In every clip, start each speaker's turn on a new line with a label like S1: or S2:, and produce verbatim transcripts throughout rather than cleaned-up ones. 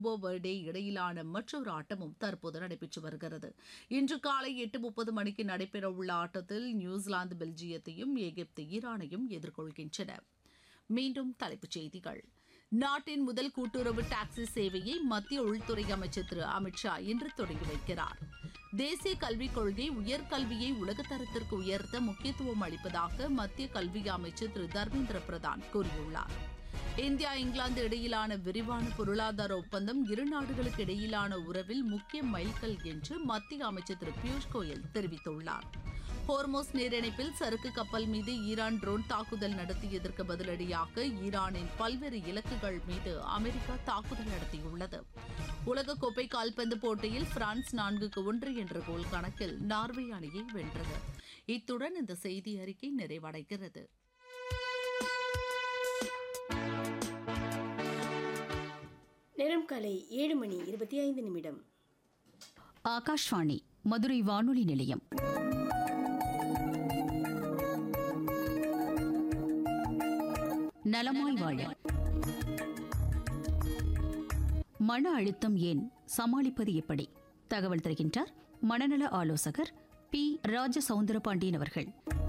S1: வர்டே இடையிலான மற்றொரு ஆட்டமும் தற்போது நடைபெற்று வருகிறது. இன்று காலை எட்டு முப்பது மணிக்கு நடைபெறவுள்ள ஆட்டத்தில் நியூசிலாந்து பெல்ஜியத்தையும், எகிப்து ஈரானையும் எதிர்கொள்கின்றன. மீண்டும் தலைப்புச் செய்திகள். நாட்டின் முதல் கூட்டுறவு டாக்ஸி சேவையை மத்திய உள்துறை அமைச்சர் திரு அமித் ஷா இன்று தொடங்கி வைக்கிறார். தேசிய கல்விக் கொள்கை உயர்கல்வியை உலகத்தரத்திற்கு உயர்த்த முக்கியத்துவம் அளிப்பதாக மத்திய கல்வி அமைச்சர் திரு தர்மேந்திர பிரதான் கூறியுள்ளார். இந்தியா இங்கிலாந்து இடையிலான விரிவான பொருளாதார ஒப்பந்தம் இரு நாடுகளுக்கு இடையிலான உறவில் முக்கிய மைல்கல் என்று மத்திய அமைச்சர் திரு பியூஷ் கோயல் தெரிவித்துள்ளார். ஹோர்மோஸ் நீரிணைப்பில் சரக்கு கப்பல் மீது ஈரான் ட்ரோன் தாக்குதல் நடத்தியதற்கு பதிலடியாக ஈரானின் பல்வேறு இலக்குகள் மீது அமெரிக்கா தாக்குதல் நடத்தியுள்ளது. உலகக்கோப்பை கால்பந்து போட்டியில் பிரான்ஸ் நான்குக்கு ஒன்று என்ற கோல் கணக்கில் நார்வே அணியை வென்றது. இத்துடன் இந்த செய்தி அறிக்கை நிறைவடைகிறது.
S2: நேரம் காலை ஏழு மணி இருபத்தி ஐந்து நிமிடம்.
S3: ஆகாஷ்வாணி மதுரை வானொலி நிலையம். நலமாய் வாழ. மன அழுத்தம் ஏன், சமாளிப்பது எப்படி? தகவல் தருகின்றார் மனநல ஆலோசகர் பி ராஜ சவுந்தரபாண்டியன் அவர்கள்.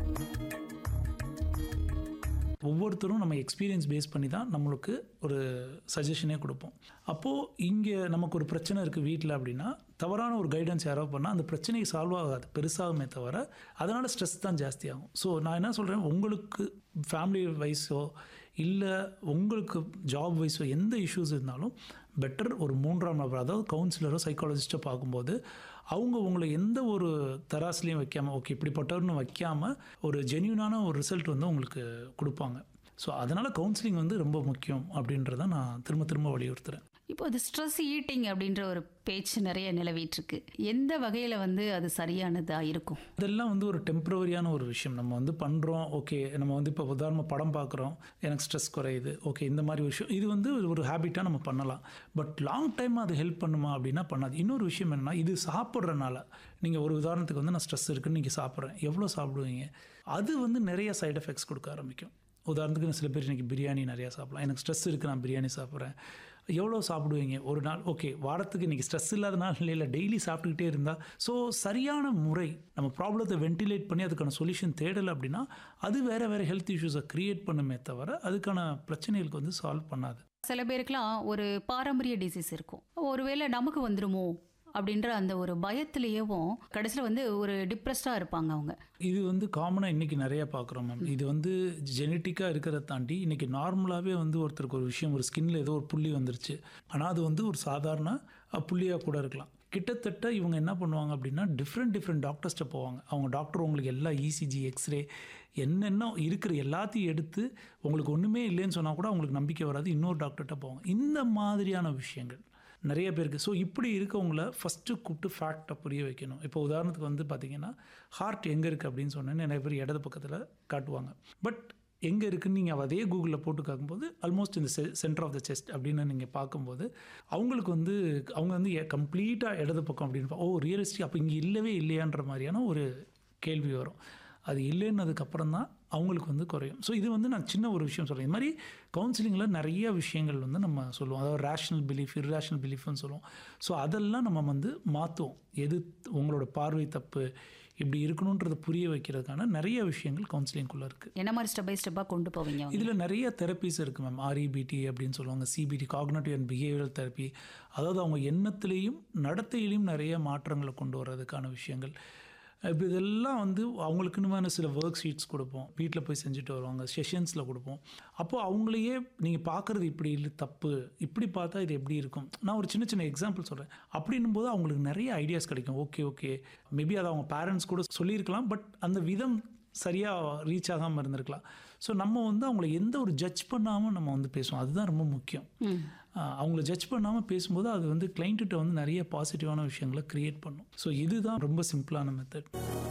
S4: ஒவ்வொருத்தரும் நம்ம எக்ஸ்பீரியன்ஸ் பேஸ் பண்ணி தான் நம்மளுக்கு ஒரு சஜஷனே கொடுப்போம். அப்போது இங்கே நமக்கு ஒரு பிரச்சனை இருக்குது வீட்டில் அப்படின்னா, தவறான ஒரு கைடன்ஸ் யாரோ பண்ணால் அந்த பிரச்சனையை சால்வ் ஆகாது, பெருசாகுமே தவிர அதனால் ஸ்ட்ரெஸ் தான் ஜாஸ்தியாகும். ஸோ நான் என்ன சொல்கிறேன், உங்களுக்கு ஃபேமிலி வைஸோ இல்லை உங்களுக்கு ஜாப் வைஸோ எந்த இஷ்யூஸ் இருந்தாலும் பெட்டர் ஒரு மூன்றாம் நபர், அதாவது கவுன்சிலரோ சைக்காலஜிஸ்ட்டோ பார்க்கும்போது அவங்க உங்களை எந்த ஒரு தராசுலையும் வைக்காமல், ஓகே இப்படிப்பட்டவர்னு வைக்காமல் ஒரு ஜென்யூனான ஒரு ரிசல்ட் வந்து உங்களுக்கு கொடுப்பாங்க. ஸோ அதனால் கவுன்சிலிங் வந்து ரொம்ப முக்கியம் அப்படின்றத நான் திரும்ப திரும்ப வலியுறுத்துகிறேன்.
S3: இப்போ அது ஸ்ட்ரெஸ் ஈட்டிங் அப்படின்ற ஒரு பேச்சு நிறைய நிலவிட்டுருக்கு. எந்த வகையில் வந்து அது சரியானதாக இருக்கும்?
S4: இதெல்லாம் வந்து ஒரு டெம்பரவரியான ஒரு விஷயம். நம்ம வந்து பண்ணுறோம், ஓகே நம்ம வந்து இப்போ உதாரணமாக படம் பார்க்குறோம், எனக்கு ஸ்ட்ரெஸ் குறையுது, ஓகே இந்த மாதிரி விஷயம் இது வந்து ஒரு ஹேபிட்டாக நம்ம பண்ணலாம். பட் லாங் டைம் அது ஹெல்ப் பண்ணுமா அப்படின்னா பண்ணாது. இன்னொரு விஷயம் என்னென்னா, இது சாப்பிட்றனால நீங்கள் ஒரு உதாரணத்துக்கு வந்து நான் ஸ்ட்ரெஸ் இருக்குன்னு நீங்கள் சாப்பிட்றேன், எவ்வளோ சாப்பிடுவீங்க, அது வந்து நிறைய சைடு எஃபெக்ட்ஸ் கொடுக்க ஆரம்பிக்கும். உதாரணத்துக்கு சில பேர் இன்றைக்கி பிரியாணி நிறையா சாப்பிடலாம், எனக்கு ஸ்ட்ரெஸ் இருக்குது நான் பிரியாணி சாப்பிட்றேன், எவ்வளோ சாப்பிடுவீங்க ஒரு நாள், ஓகே வாரத்துக்கு இன்றைக்கி ஸ்ட்ரெஸ் இல்லாத நாள் இல்லை இல்லை டெய்லி சாப்பிட்டுக்கிட்டே இருந்தால். ஸோ சரியான முறை நம்ம ப்ராப்ளத்தை வென்டிலேட் பண்ணி அதுக்கான சொல்யூஷன் தேடலை அப்படின்னா அது வேறு வேறு ஹெல்த் இஷ்யூஸை க்ரியேட் பண்ணுமே தவிர அதுக்கான பிரச்சனைகளுக்கு வந்து சால்வ் பண்ணாது.
S3: சில பேருக்குலாம் ஒரு பாரம்பரிய டிசீஸ் இருக்கும், ஒருவேளை நமக்கு வந்துடுமோ அப்படின்ற அந்த ஒரு பயத்திலேயேவும் கடைசியில் வந்து ஒரு டிப்ரெஸ்டாக இருப்பாங்க அவங்க.
S4: இது வந்து காமனாக இன்றைக்கி நிறையா பார்க்குறோம் மேம். இது வந்து ஜெனட்டிக்காக இருக்கிறத தாண்டி இன்றைக்கி நார்மலாகவே வந்து ஒருத்தருக்கு ஒரு விஷயம், ஒரு ஸ்கின்ல ஏதோ ஒரு புள்ளி வந்துருச்சு, ஆனால் அது வந்து ஒரு சாதாரண புள்ளியாக கூட இருக்கலாம். கிட்டத்தட்ட இவங்க என்ன பண்ணுவாங்க அப்படின்னா டிஃப்ரெண்ட் டிஃப்ரெண்ட் டாக்டர்ஸ்ட்டை போவாங்க. அவங்க டாக்டர் உங்களுக்கு எல்லா இசிஜி எக்ஸ்ரே என்னென்ன இருக்கிற எல்லாத்தையும் எடுத்து உங்களுக்கு ஒன்றுமே இல்லைன்னு சொன்னால் கூட அவங்களுக்கு நம்பிக்கை வராது, இன்னொரு டாக்டர்கிட்ட போவாங்க. இந்த மாதிரியான விஷயங்கள் நிறைய பேருக்கு. ஸோ இப்படி இருக்கவங்கள ஃபஸ்ட்டு கூப்பிட்டு ஃபேக்டை புரிய வைக்கணும். இப்போ உதாரணத்துக்கு வந்து பார்த்திங்கன்னா ஹார்ட் எங்கே இருக்குது அப்படின்னு சொன்னேன்னு நிறைய பேர் இடது பக்கத்தில் காட்டுவாங்க. பட் எங்கே இருக்குதுன்னு நீங்கள் அதே கூகுளில் போட்டு பார்க்கும்போது ஆல்மோஸ்ட் இந்த செ சென்டர் ஆஃப் த செஸ்ட் அப்படின்னு நீங்கள் பார்க்கும்போது அவங்களுக்கு வந்து அவங்க வந்து கம்ப்ளீட்டாக இடது பக்கம் அப்படின்னு, ஓ ரியலிஸ்டிக் அப்போ இங்கே இல்லவே இல்லையான்ற மாதிரியான ஒரு கேள்வி வரும். அது இல்லைன்னதுக்கப்புறம் தான் அவங்களுக்கு வந்து குறையும். ஸோ இது வந்து நான் சின்ன ஒரு விஷயம் சொல்கிறேன். இது மாதிரி கவுன்சிலிங்கில் நிறைய விஷயங்கள் வந்து நம்ம சொல்லுவோம், அதாவது ரேஷ்னல் பிலீஃப், இர்ரேஷ்னல் பிலீஃப்னு சொல்லுவோம். ஸோ அதெல்லாம் நம்ம வந்து மாற்றுவோம். எது உங்களோட பார்வை தப்பு இப்படி இருக்கணுன்றதை புரிய வைக்கிறதுக்கான நிறைய விஷயங்கள் கவுன்சிலிங்குள்ளே இருக்குது.
S3: என்ன மாதிரி ஸ்டெப் பை ஸ்டெப்பாக கொண்டு போவீங்க?
S4: இதில் நிறைய தெரப்பீஸ் இருக்குது மேம். ஆர்இபிடி அப்படின்னு சொல்லுவாங்க, CBT cognitive and behavioural therapy, அதாவது அவங்க எண்ணத்துலேயும் நடத்தையிலையும் நிறைய மாற்றங்களை கொண்டு வர்றதுக்கான விஷயங்கள். இப்போ இதெல்லாம் வந்து அவங்களுக்குன்னு சில ஒர்க் ஷீட்ஸ் கொடுப்போம், வீட்டில் போய் செஞ்சுட்டு வருவாங்க, செஷன்ஸில் கொடுப்போம். அப்போது அவங்களையே நீங்கள் பார்க்குறது இப்படி இல்லை தப்பு, இப்படி பார்த்தா இது எப்படி இருக்கும். நான் ஒரு சின்ன சின்ன எக்ஸாம்பிள் சொல்கிறேன். அப்படின்னும் போது அவங்களுக்கு நிறைய ஐடியாஸ் கிடைக்கும். ஓகே ஓகே மேபி அதை அவங்க பேரண்ட்ஸ் கூட சொல்லியிருக்கலாம், பட் அந்த விதம் சரியாக ரீச் ஆகாமல் இருந்திருக்கலாம். ஸோ நம்ம வந்து அவங்கள எந்த ஒரு ஜட்ஜ் பண்ணாமல் நம்ம வந்து பேசுவோம், அதுதான் ரொம்ப முக்கியம். அவங்கள ஜட்ஜ் பண்ணாமல் பேசும்போது அது வந்து கிளைண்ட்டிட்ட வந்து நிறைய பாசிட்டிவான விஷயங்களை க்ரியேட் பண்ணும். ஸோ இதுதான் ரொம்ப சிம்பிளான மெத்தட்.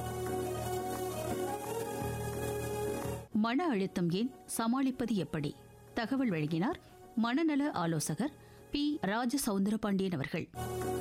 S3: மன அழுத்தம் ஏன், சமாளிப்பது எப்படி? தகவல் வழங்கினார் மனநல ஆலோசகர் பி ராஜ சவுந்தரபாண்டியன் அவர்கள்.